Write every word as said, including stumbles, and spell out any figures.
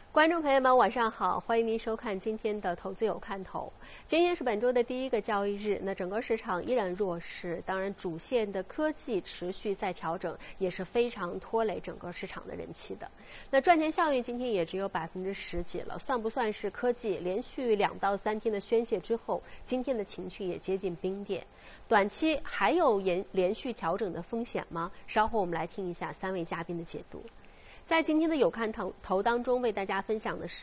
观众朋友们，晚上好，欢迎您收看今天的《投资有看头》。今天是本周的第一个交易日，那整个市场依然弱势，当然主线的科技持续在调整，也是非常拖累整个市场的人气的。那赚钱效应今天也只有百分之十几了，算不算是科技连续两到三天的宣泄之后，今天的情绪也接近冰点？短期还有延连续调整的风险吗？稍后我们来听一下三位嘉宾的解读。在今天的有看头头当中，为大家分享的是